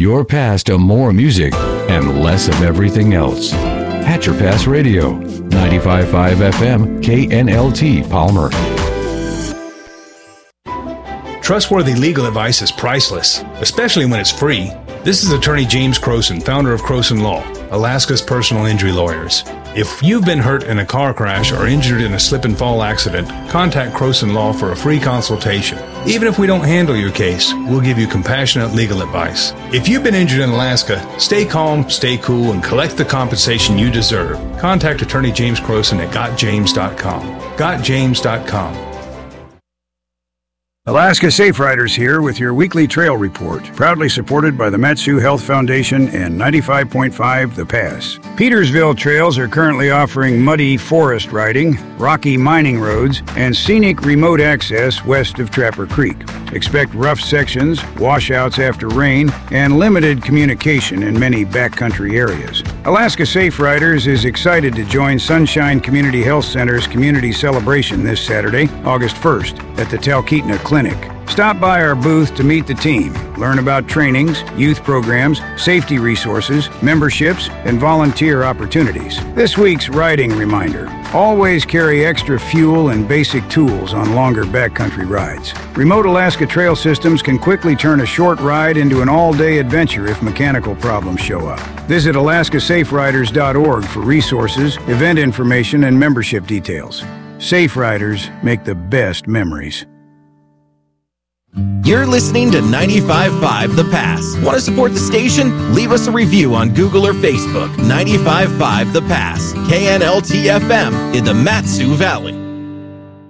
Your pass to more music and less of everything else. Hatcher Pass Radio, 95.5 FM, KNLT, Palmer. Trustworthy legal advice is priceless, especially when it's free. This is Attorney James Croson, founder of Croson Law, Alaska's personal injury lawyers. If you've been hurt in a car crash or injured in a slip and fall accident, contact Croson Law for a free consultation. Even if we don't handle your case, we'll give you compassionate legal advice. If you've been injured in Alaska, stay calm, stay cool, and collect the compensation you deserve. Contact Attorney James Croson at gotjames.com. Gotjames.com. Alaska Safe Riders here with your weekly trail report, proudly supported by the Mat-Su Health Foundation and 95.5 The Pass. Petersville trails are currently offering muddy forest riding, rocky mining roads, and scenic remote access west of Trapper Creek. Expect rough sections, washouts after rain, and limited communication in many backcountry areas. Alaska Safe Riders is excited to join Sunshine Community Health Center's community celebration this Saturday, August 1st, at the Talkeetna Clinic. Stop by our booth to meet the team, learn about trainings, youth programs, safety resources, memberships, and volunteer opportunities. This week's riding reminder: always carry extra fuel and basic tools on longer backcountry rides. Remote Alaska Trail Systems can quickly turn a short ride into an all-day adventure if mechanical problems show up. Visit alaskasaferiders.org for resources, event information, and membership details. Safe Riders make the best memories. You're listening to 95.5 The Pass. Want to support the station? Leave us a review on Google or Facebook. 95.5 The Pass, KNLT FM in the Mat-Su Valley.